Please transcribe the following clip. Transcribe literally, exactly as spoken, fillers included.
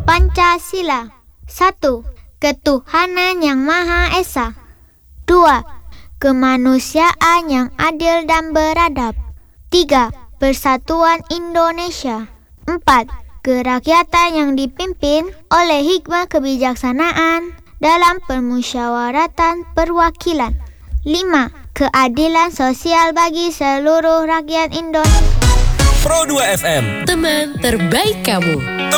Pancasila. Satu. Ketuhanan yang Maha Esa. Dua. Kemanusiaan yang adil dan beradab. Tiga. Persatuan Indonesia. Empat. Kerakyatan yang dipimpin oleh hikmah kebijaksanaan dalam permusyawaratan perwakilan. Lima. Keadilan sosial bagi seluruh rakyat Indonesia. Pro dua F M, teman terbaik kamu.